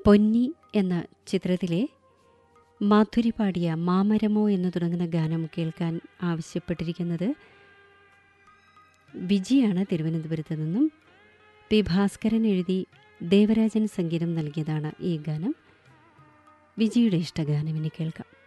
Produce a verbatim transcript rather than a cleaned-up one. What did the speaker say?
പൊന്നി എന്ന ചിത്രത്തിലെ മാധുരി പാടിയ മാമരമോ എന്ന് തുടങ്ങുന്ന ഗാനം കേൾക്കാൻ ആവശ്യപ്പെട്ടിരിക്കുന്നത് വിജിയാണ് തിരുവനന്തപുരത്ത് നിന്നും. പി ഭാസ്കരൻ എഴുതി ദേവരാജൻ സംഗീതം നൽകിയതാണ് ഈ ഗാനം. വിജിയുടെ ഇഷ്ടഗാനം ഇനി കേൾക്കാം.